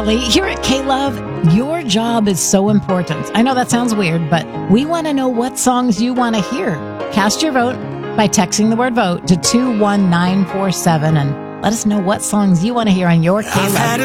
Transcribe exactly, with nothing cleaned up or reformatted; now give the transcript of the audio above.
Kelly. Here at K-Love, your job is so important. I know that sounds weird, but we want to know what songs you want to hear. Cast your vote by texting the word vote to two one nine four seven and let us know what songs you want to hear on your K-Love.